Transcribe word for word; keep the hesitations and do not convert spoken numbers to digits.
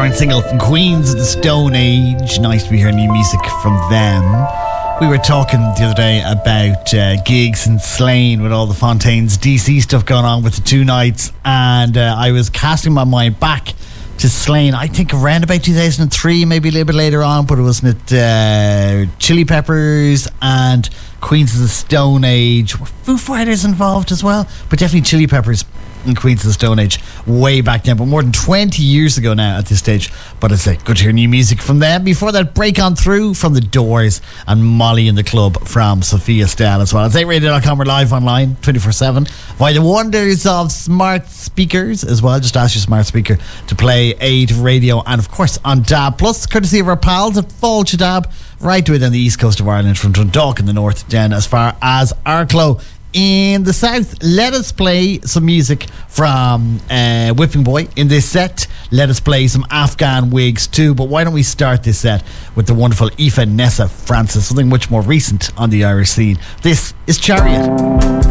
current single from Queens of the Stone Age. Nice to be hearing new music from them. We were talking the other day about uh, gigs in Slane with all the Fontaines D C stuff going on with the two nights, and uh, I was casting my mind back to Slane, I think around about two thousand three, maybe a little bit later on, but it wasn't it uh, Chili Peppers and Queens of the Stone Age. Were Foo Fighters involved as well? But definitely Chili Peppers and Queens of the Stone Age way back then, but more than twenty years ago now at this stage. But it's like good to hear new music from them. Before that, Break On Through from The Doors and Molly in the Club from Sophia Stell as well. It's eight radio dot com. We're live online twenty-four seven via the wonders of smart speakers as well. Just ask your smart speaker to play eight radio, and of course on D A B Plus, courtesy of our pals at Fulch D A B, right to it on the east coast of Ireland, from Dundalk in the north down as far as Arklow in the south. Let us play some music from uh, Whipping Boy in this set. Let us play some Afghan Wigs too. But why don't we start this set with the wonderful Aoife Nessa Francis, something much more recent on the Irish scene. This is Chariot.